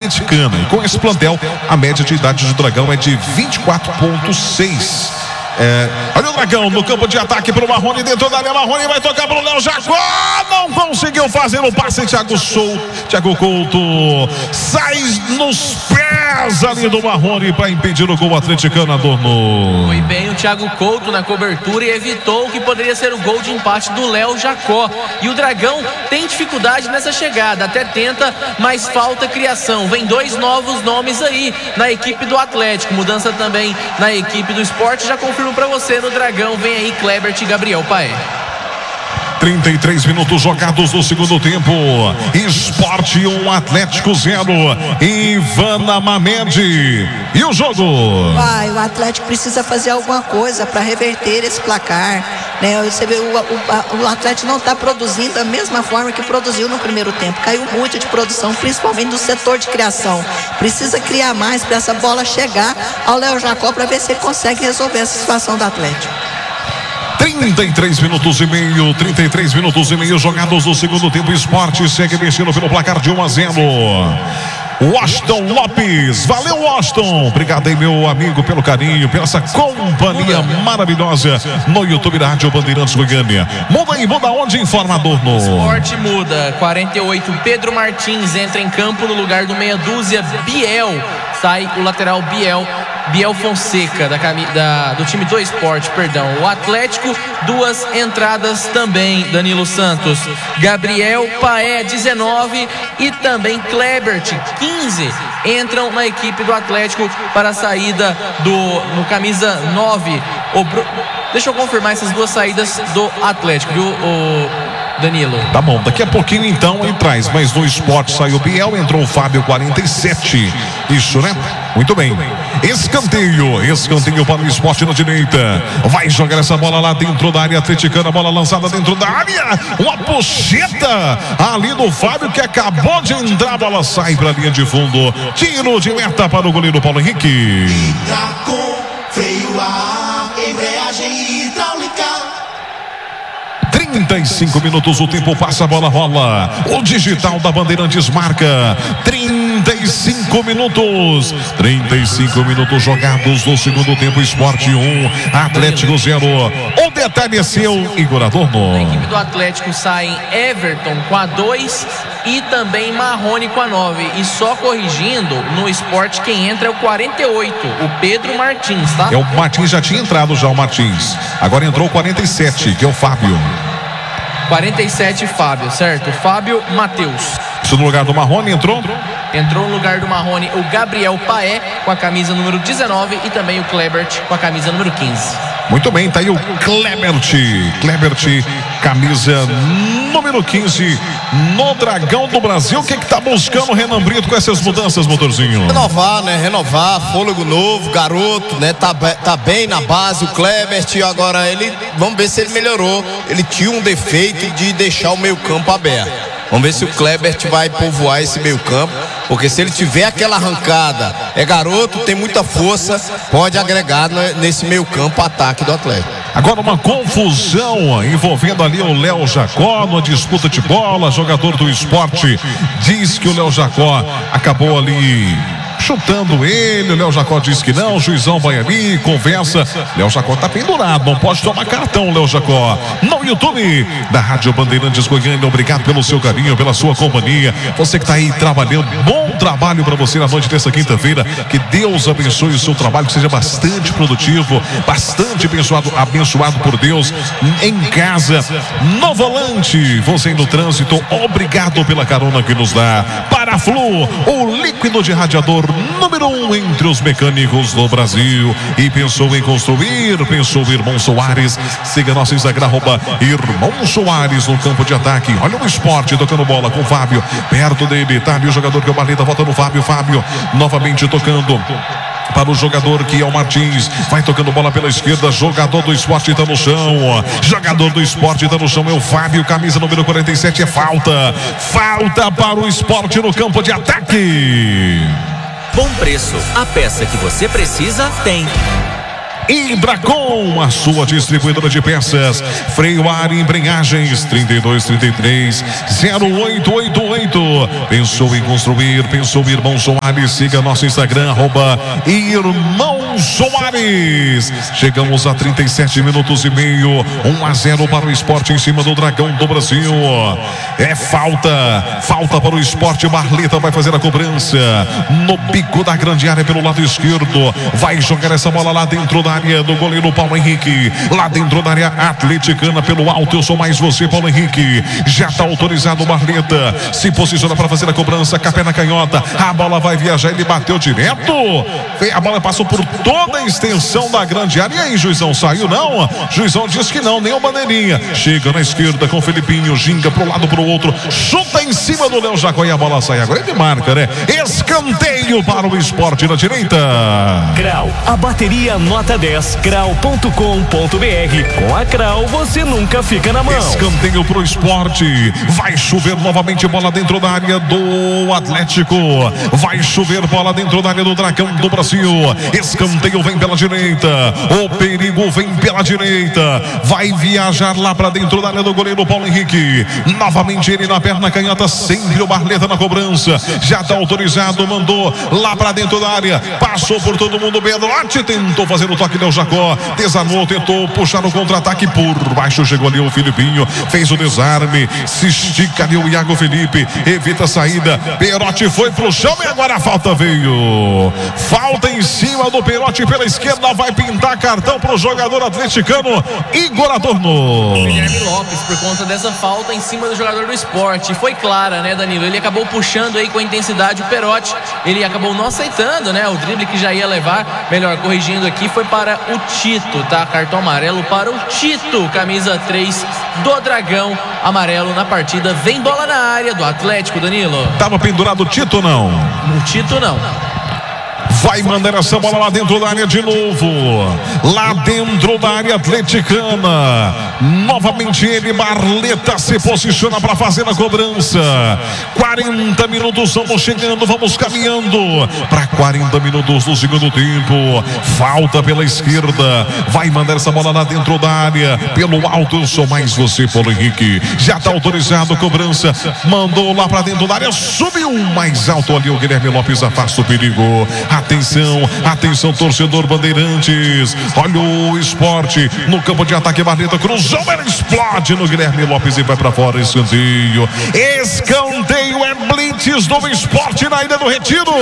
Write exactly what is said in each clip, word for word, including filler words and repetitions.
atleticana. E com esse plantel, a média de idade do Dragão é de vinte e quatro vírgula seis. É, olha o Dragão no campo de ataque pro Marrone, dentro da área. Marrone vai tocar pro Léo Jacó, não conseguiu fazer o passe. Thiago Souto, Thiago Couto sai nos pés ali do Marrone para impedir o gol atleticano. Adorno. Foi bem o Thiago Couto na cobertura e evitou o que poderia ser o gol de empate do Léo Jacó. E o Dragão tem dificuldade nessa chegada, até tenta, mas falta criação. Vem dois novos nomes aí na equipe do Atlético, mudança também na equipe do Sport. Já confirmo para você, no Dragão vem aí Klebert e Gabriel Paé. trinta e três minutos jogados no segundo tempo. Sport um, Atlético zero. Ivana Mamed. E o jogo? Vai, o Atlético precisa fazer alguma coisa para reverter esse placar, né? Você vê, o, o, o Atlético não está produzindo da mesma forma que produziu no primeiro tempo. Caiu muito de produção, principalmente do setor de criação. Precisa criar mais para essa bola chegar ao Léo Jacó para ver se ele consegue resolver essa situação do Atlético. trinta e três minutos e meio, trinta e três minutos e meio jogados no segundo tempo. Sport segue vencendo pelo placar de um a zero. Washington Lopes, valeu Washington, obrigado aí meu amigo pelo carinho, pela essa companhia maravilhosa no YouTube da Rádio Bandeirantes Goiânia. Muda aí, muda onde, informador no Sport muda, quarenta e oito, Pedro Martins entra em campo no lugar do meia dúzia Biel, sai o lateral Biel, Biel Fonseca da, da, do time do Sport, perdão. O Atlético, duas entradas também, Danilo Santos, Gabriel Paé, dezenove, e também Klebert, quinze, entram na equipe do Atlético para a saída do no camisa nove. O, deixa eu confirmar essas duas saídas do Atlético, viu, o Danilo? Tá bom, daqui a pouquinho então ele traz, mas no Sport saiu o Biel, entrou o Fábio, quarenta e sete. Isso, né? Muito bem. Escanteio, escanteio para o Sport na direita. Vai jogar essa bola lá dentro da área atleticana, bola lançada dentro da área. Uma pocheta ali do Fábio que acabou de entrar, a bola sai para a linha de fundo. Tiro de meta para o goleiro Paulo Henrique. Com freio a embreagem hidráulica. trinta e cinco minutos, o tempo passa, a bola rola. O digital da Bandeirantes marca trinta e cinco minutos. trinta e cinco minutos jogados no segundo tempo. Sport um, Atlético zero. O detalhe é seu, Igor Adorno. Na equipe do Atlético saem Everton com a dois e também Marrone com a nove. E só corrigindo, no Sport quem entra é o quarenta e oito, o Pedro Martins, tá? É, o Martins já tinha entrado já, o Martins. Agora entrou o quarenta e sete, que é o Fábio. quarenta e sete, Fábio, certo? Fábio Matheus. Isso no lugar do Marrone, entrou? Entrou no lugar do Marrone o Gabriel Paé com a camisa número dezenove e também o Klebert com a camisa número quinze. Muito bem, tá aí o Klebert. Klebert, camisa número quinze no Dragão do Brasil. O que que tá buscando o Renan Brito com essas mudanças, motorzinho? Renovar, né? Renovar, fôlego novo, garoto, né? Tá, tá bem na base, o Klebert. Agora ele, vamos ver se ele melhorou. Ele tinha um defeito de deixar o meio campo aberto. Vamos ver se o Klebert vai povoar esse meio campo, porque se ele tiver aquela arrancada, é garoto, tem muita força, pode agregar nesse meio campo ataque do Atlético. Agora uma confusão envolvendo ali o Léo Jacó numa disputa de bola. Jogador do Sport diz que o Léo Jacó acabou ali chutando ele. O Léo Jacó diz que não. O juizão vai ali, conversa. Léo Jacó tá pendurado, não pode tomar cartão, Léo Jacó. No YouTube da Rádio Bandeirantes Goiânia, obrigado pelo seu carinho, pela sua companhia. Você que tá aí trabalhando, bom trabalho para você na noite dessa quinta-feira. Que Deus abençoe o seu trabalho, que seja bastante produtivo, bastante abençoado, abençoado por Deus em casa, no volante, você no trânsito. Obrigado pela carona que nos dá. Paraflu, o líquido de radiador número um entre os mecânicos do Brasil. E pensou em construir, pensou Irmão Soares. Siga nosso Instagram, arroba Irmão Soares no campo de ataque. Olha o Sport tocando bola com o Fábio, perto dele, tá ali o jogador que é o Barleta, volta no Fábio, Fábio novamente tocando para o jogador que é o Martins, vai tocando bola pela esquerda, jogador do Sport está no chão, jogador do Sport está no chão, é o Fábio, camisa número quarenta e sete, é falta, falta para o Sport no campo de ataque. Bom preço, a peça que você precisa tem. Hidracom, a sua distribuidora de peças, freio a ar e embreagens, trinta e dois, trinta e três, zero oito oito oito. Pensou em construir, pensou em Irmão Soares, siga nosso Instagram, arroba Irmão Soares. Chegamos a trinta e sete minutos e meio, um a zero para o Esporte em cima do Dragão do Brasil. É falta, falta para o Esporte. Barleta vai fazer a cobrança no bico da grande área pelo lado esquerdo, vai jogar essa bola lá dentro da área do goleiro Paulo Henrique, lá dentro da área atleticana pelo alto. Eu sou mais você, Paulo Henrique, já está autorizado. Barleta se posiciona para fazer a cobrança, capé na canhota, a bola vai viajar, ele bateu direto, a bola passou por toda a extensão da grande área. E aí, juizão, saiu não? Juizão diz que não, nem o bandeirinha. Chega na esquerda com o Felipinho, ginga pro lado pro outro, chuta em cima do Léo Jacó e a bola sai. Agora ele marca, né? Escanteio para o Esporte na direita. Grau, a bateria nota dez, grau ponto com ponto br. Com a Grau você nunca fica na mão. Escanteio pro Esporte, vai chover novamente bola dentro da área do Atlético, vai chover bola dentro da área do Dragão do Brasil. Escanteio vem pela direita, o perigo vem pela direita, vai viajar lá pra dentro da área do goleiro Paulo Henrique, novamente ele na perna canhota, sempre o Barleta na cobrança, já tá autorizado, mandou lá pra dentro da área, passou por todo mundo, Belotti tentou fazer o toque, Léo Jacó desarmou, tentou puxar o contra-ataque por baixo, chegou ali o Filipinho, fez o desarme, se estica ali o Iago Felipe, evita a saída, Perotti foi pro chão e agora a falta veio, falta em cima do Perotti pela esquerda, vai pintar cartão pro jogador atleticano Igor Adorno. Guilherme Lopes, por conta dessa falta em cima do jogador do Esporte, foi clara, né, Danilo? Ele acabou puxando aí com a intensidade o Perotti, ele acabou não aceitando, né, o drible que já ia levar, melhor, corrigindo aqui, foi para o Tito, tá? Cartão amarelo para o Tito, camisa três do Dragão, amarelo na partida, vem bola na área do Atlético, Danilo. Tava pendurado o Tito ou não? O Tito não. Vai mandar essa bola lá dentro da área de novo, lá dentro da área atleticana, novamente ele, Barleta, se posiciona para fazer a cobrança. Quarenta minutos, vamos chegando, vamos caminhando para quarenta minutos do segundo tempo, falta pela esquerda, vai mandar essa bola lá dentro da área, pelo alto, eu sou mais você, Paulo Henrique, já está autorizado, cobrança, mandou lá para dentro da área, subiu mais alto ali o Guilherme Lopes, afasta o perigo. Atenção, atenção, torcedor Bandeirantes. Olha o Esporte no campo de ataque. Barleta cruzou, ela explode no Guilherme Lopes e vai pra fora. Escanteio. Escanteio é blitz do Esporte na Ilha do Retiro.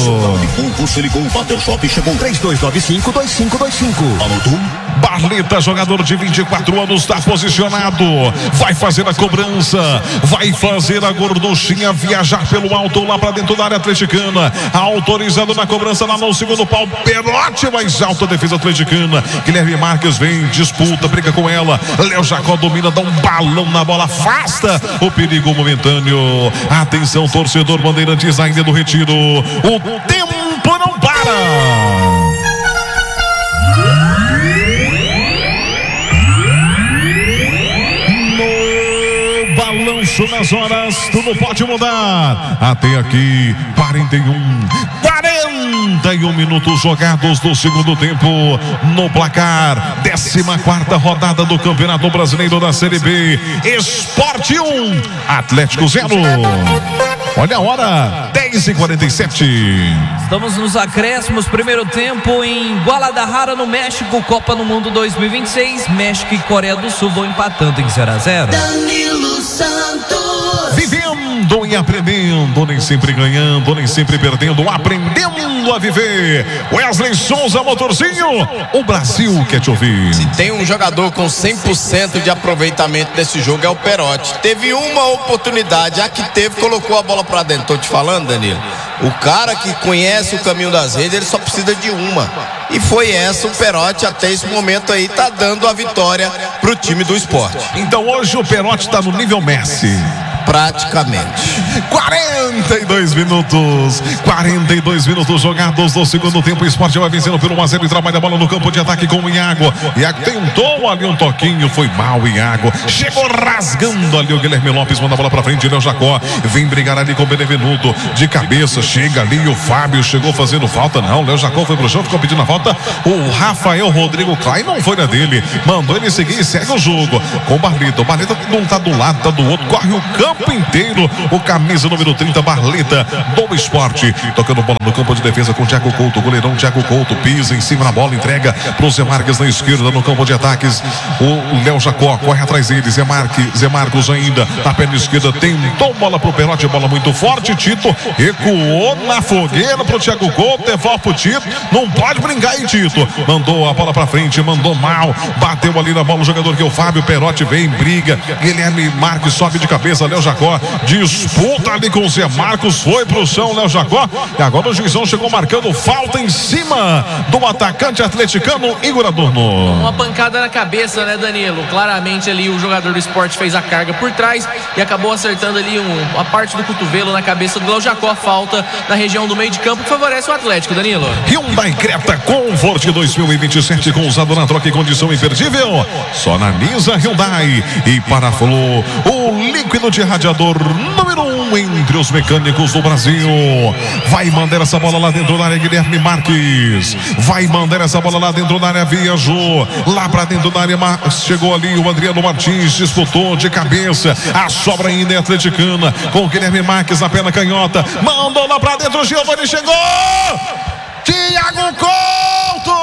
Você ligou o Bater Shop, chegou três dois nove cinco, dois cinco dois cinco. Anotou? Barleta, jogador de vinte e quatro anos, está posicionado. Vai fazer a cobrança. Vai fazer a gorduchinha viajar pelo alto lá pra dentro da área atleticana. Autorizado na cobrança lá no segundo pau. Perotti mais alto, a defesa atleticana. Guilherme Marques vem, disputa, briga com ela. Léo Jacó domina, dá um balão na bola, afasta o perigo momentâneo. Atenção, torcedor Bandeirantes, ainda do Retiro. O tempo não para. Balanço nas horas, tudo pode mudar. Até aqui, quarenta e um, quarenta e um minutos jogados do segundo tempo no placar. décima quarta rodada do Campeonato Brasileiro da Série B. Esporte um, Atlético zero. Olha a hora, dez e quarenta e sete. Estamos nos acréscimos, primeiro tempo em Guadalajara, no México, Copa do Mundo dois mil e vinte e seis. México e Coreia do Sul vão empatando em zero a zero. Danilo Santos. Vivendo e aprendendo, nem sempre ganhando, nem sempre perdendo, aprendendo a viver. Wesley Souza, motorzinho, o Brasil quer te ouvir. Se tem um jogador com cem por cento de aproveitamento desse jogo é o Perotti. Teve uma oportunidade, a que teve, colocou a bola pra dentro. Tô te falando, Danilo, o cara que conhece o caminho das redes, ele só precisa de uma. E foi essa, o Perotti até esse momento aí tá dando a vitória pro time do Esporte. Então hoje o Perotti tá no nível Messi. praticamente. quarenta e dois minutos, quarenta e dois minutos jogados no segundo tempo. O Sport vai vencendo pelo um a zero e trabalha a bola no campo de ataque com o Iago. Iago tentou ali um toquinho, foi mal o Iago. Chegou rasgando ali o Guilherme Lopes, manda a bola pra frente, Léo Jacó vem brigar ali com o Benevenuto. De cabeça, chega ali o Fábio, chegou fazendo falta, não. Léo Jacó foi pro chão, ficou pedindo a falta. O Rafael Rodrigo Klein não foi na dele, mandou ele seguir e segue o jogo com o Barleta. O Barleta não tá do lado, tá do outro, corre o campo inteiro. O camisa número trinta, Barleta do Esporte, tocando bola no campo de defesa com o Thiago Couto, o goleirão Thiago Couto pisa em cima da bola, entrega pro Zé Marques na esquerda no campo de ataques. O Léo Jacó corre atrás dele, Zé Marques, Zé Marcos ainda na perna esquerda, tentou bola pro Perotti, bola muito forte, Tito recuou na fogueira pro Thiago Couto, devolve pro Tito, não pode brincar aí, Tito, mandou a bola pra frente, mandou mal, bateu ali na bola o jogador que é o Fábio, Perotti vem, briga, Guilherme Marques sobe de cabeça, Léo Jacó disputa ali com o Zé Marcos, foi pro chão Léo Jacó, e agora o juizão chegou marcando falta em cima do atacante atleticano Igor Adorno. Uma pancada na cabeça, né, Danilo? Claramente ali o jogador do Sport fez a carga por trás e acabou acertando ali um, a parte do cotovelo na cabeça do Léo Jacó, falta na região do meio de campo que favorece o Atlético, Danilo. Hyundai Creta Comfort dois mil e vinte e sete com usado na troca e condição imperdível, só na Nisa Hyundai. E para Flu, o líquido de radiador número um entre os mecânicos do Brasil. Vai mandar essa bola lá dentro da área, Guilherme Marques. Vai mandar essa bola lá dentro da área, viajou lá pra dentro da área, chegou ali o Adriano Martins, disputou de cabeça, a sobra ainda é atleticana, com o Guilherme Marques na perna canhota, mandou lá pra dentro, o Giovani chegou! Thiago Couto!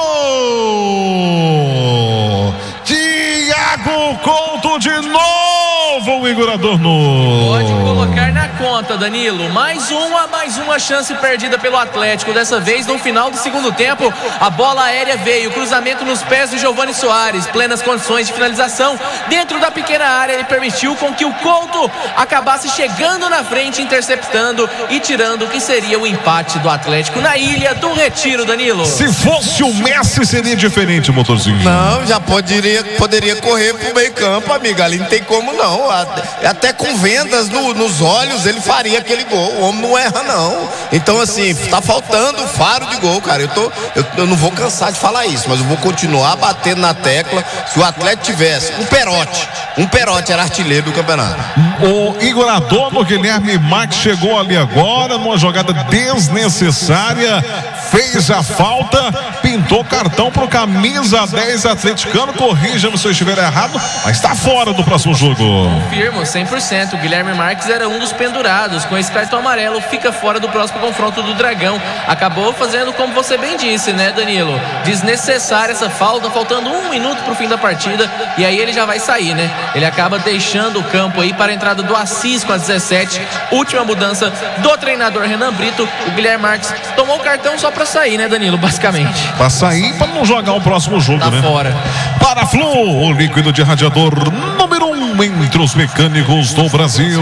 Thiago Couto de novo, o Igor Adorno. Pode colocar na conta, Danilo. Mais uma, mais uma chance perdida pelo Atlético. Dessa vez no final do segundo tempo. A bola aérea veio, cruzamento nos pés do Giovani Soares, plenas condições de finalização. Dentro da pequena área, ele permitiu com que o Couto acabasse chegando na frente, interceptando e tirando o que seria o empate do Atlético na Ilha do Retiro, Danilo. Se fosse o Messi, seria diferente, motorzinho. Não, já poderia, poderia correr pro meio campo, amiga. Ali não tem como não. Até com vendas no, nos olhos ele faria aquele gol. O homem não erra não. Então assim, tá faltando o faro de gol, cara. Eu, tô, eu, eu não vou cansar de falar isso, mas eu vou continuar batendo na tecla. Se o Atlético tivesse um Perotti, um Perotti era artilheiro do campeonato. O Igor Adorno, Guilherme Marques chegou ali agora numa jogada desnecessária, fez a falta, pintou cartão pro camisa dez atleticano. Corrija-me se eu estiver errado, mas está fora do próximo jogo. Confirmo, cem por cento. O Guilherme Marques era um dos pendurados. Com esse cartão amarelo, fica fora do próximo confronto do Dragão. Acabou fazendo, como você bem disse, né, Danilo? Desnecessária essa falta, faltando um minuto pro fim da partida. E aí ele já vai sair, né? Ele acaba deixando o campo aí para a entrada do Assis com a dezessete. Última mudança do treinador Renan Brito. O Guilherme Marques tomou o cartão só para sair, né, Danilo? Basicamente. Para sair, para não jogar o próximo jogo, tá né? Fora. Para a Flu, o líquido de radiador número um entre os mecânicos do Brasil.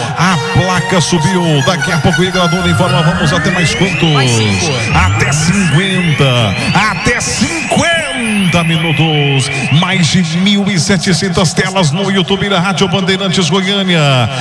A placa subiu. Daqui a pouco o Igor Adorno informa. Vamos até mais quantos? Mais cinco. Até cinquenta. Até cinquenta minutos. Mais de mil e setecentas telas no YouTube da Rádio Bandeirantes Goiânia.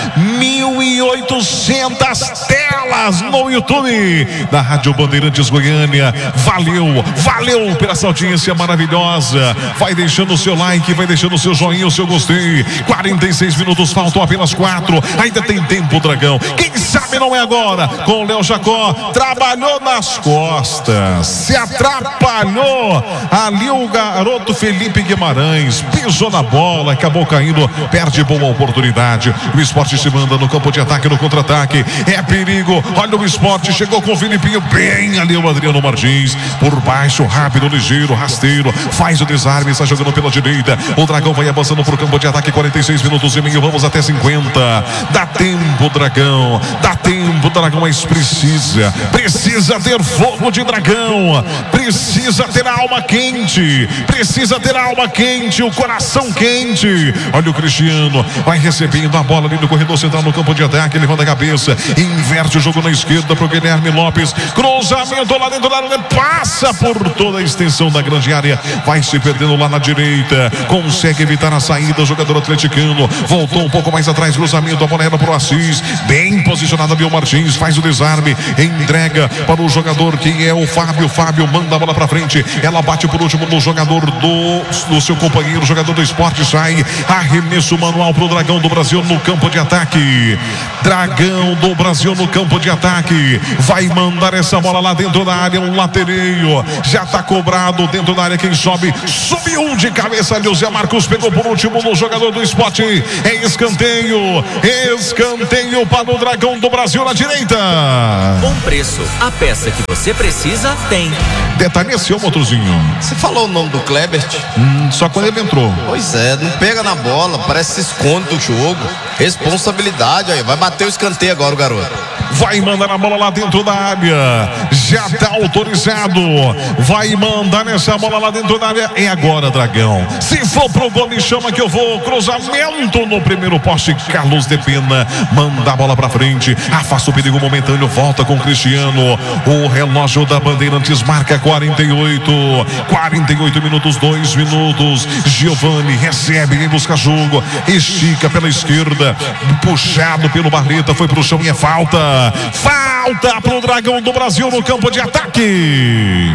mil e oitocentas telas no YouTube da Rádio Bandeirantes Goiânia. Valeu, valeu pela essa audiência maravilhosa. Vai deixando o seu like, vai deixando o seu joinha, o seu gostei. quarenta e seis minutos, faltam apenas quatro. Ainda tem tempo, Dragão. Quem sabe não é agora. Com o Léo Jacó, trabalhou nas costas, se atrapalhou. Ali o garoto Felipe Guimarães pisou na bola, acabou caindo, perde boa oportunidade. O Sport se manda no campo de ataque, no contra-ataque. É perigo. Olha o Sport, chegou com o Filipinho bem ali, o Adriano Martins. Por baixo, rápido, ligeiro, rasteiro. Faz o desarme, está jogando pela direita. O Dragão vai avançando para o campo de ataque. quarenta e seis minutos e meio, vamos até cinquenta. Dá tempo, Dragão. Dá tempo. tempo, Dragão, mas precisa, precisa ter fogo de dragão, precisa ter a alma quente, precisa ter a alma quente, o coração quente. Olha o Cristiano, vai recebendo a bola ali no corredor central no campo de ataque, levanta a cabeça, inverte o jogo na esquerda para o Guilherme Lopes, cruzamento lá dentro da área, passa por toda a extensão da grande área, vai se perdendo lá na direita, consegue evitar a saída, o jogador atleticano, voltou um pouco mais atrás, cruzamento, a bola era para o Assis, bem posicionada, Biel Martins, faz o desarme, entrega para o jogador que é o Fábio, Fábio manda a bola para frente, ela bate por último no jogador do, do seu companheiro, jogador do Esporte, sai, arremesso manual para o Dragão do Brasil no campo de ataque, Dragão do Brasil no campo de ataque, vai mandar essa bola lá dentro da área, um latereio, já está cobrado dentro da área, quem sobe, subiu de cabeça, José Marcos pegou por último no jogador do Esporte, é escanteio, escanteio para o Dragão do Brasil na direita. Bom preço, a peça que você precisa tem. Detalhe esse, ô motorzinho. Você falou o nome do Klebert? Hum, só quando ele entrou. Pois é, não pega na bola, parece que se esconde do jogo. Responsabilidade aí, vai bater o escanteio agora o garoto. Vai mandar a bola lá dentro da área, já está autorizado, vai mandar essa bola lá dentro da área, é agora, Dragão, se for pro gol me chama que eu vou, cruzamento no primeiro poste, Carlos de Pena, manda a bola pra frente, afasta o perigo momentâneo, volta com o Cristiano, o relógio da Bandeirantes marca quarenta e oito, quarenta e oito minutos, dois minutos, Giovani recebe, vem buscar jogo, estica pela esquerda, puxado pelo Barleta, foi pro chão e é falta. Falta pro Dragão do Brasil no campo de ataque.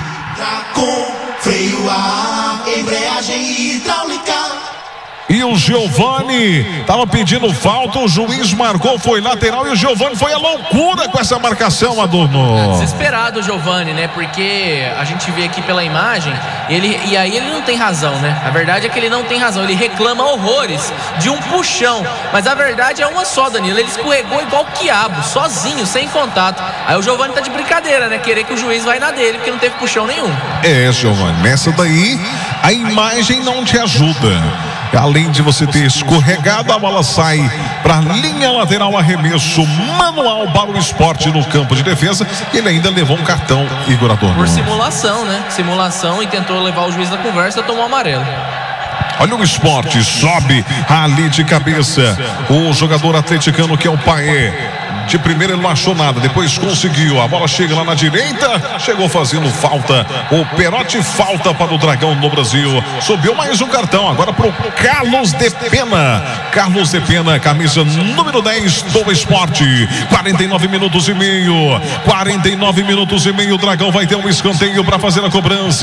Com freio a ar, embreagem hidráulica. E o Giovani estava pedindo falta, o juiz marcou, foi lateral e o Giovani foi a loucura com essa marcação, Adorno. Desesperado o Giovani, né? Porque a gente vê aqui pela imagem, ele, e aí ele não tem razão, né? A verdade é que ele não tem razão, ele reclama horrores de um puxão, mas a verdade é uma só, Danilo, ele escorregou igual o quiabo, sozinho, sem contato. Aí o Giovani tá de brincadeira, né? Querer que o juiz vai na dele, porque não teve puxão nenhum. É, Giovani, nessa daí a imagem não te ajuda. Além de você ter escorregado, a bola sai para a linha lateral, arremesso manual para o Esporte no campo de defesa. Ele ainda levou um cartão, Igor Adorno. Por simulação, né? Simulação, e tentou levar o juiz da conversa, tomou amarelo. Olha o Esporte, sobe ali de cabeça o jogador atleticano que é o Paê. De primeira ele não achou nada, depois conseguiu, a bola chega lá na direita, chegou fazendo falta, o Perotti, falta para o Dragão no Brasil, subiu mais um cartão, agora para o Carlos de Pena, Carlos de Pena, camisa número dez do Esporte, quarenta e nove minutos e meio, quarenta e nove minutos e meio, o Dragão vai ter um escanteio para fazer a cobrança,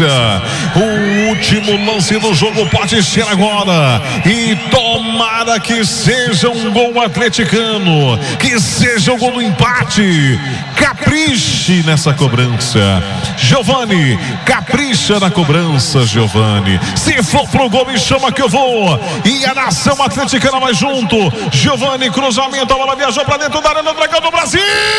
o último lance do jogo pode ser agora, e tomara que seja um gol atleticano, que seja o gol do empate, capriche nessa cobrança, Giovani, capricha na cobrança, Giovani, se for pro gol me chama que eu vou, e a nação atleticana vai junto, Giovani, cruzamento, a bola viajou pra dentro da área do Dragão do Brasil.